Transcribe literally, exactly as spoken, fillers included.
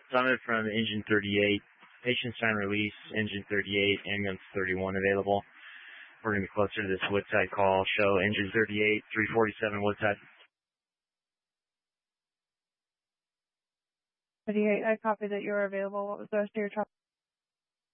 Summit from engine thirty-eight. Patient sign release, engine thirty-eight, ambulance thirty-one available. We're going to be closer to this Woodside call. Show engine thirty-eight, three forty-seven Woodside. thirty-eight, I copy that you're available. What was the rest of your trouble?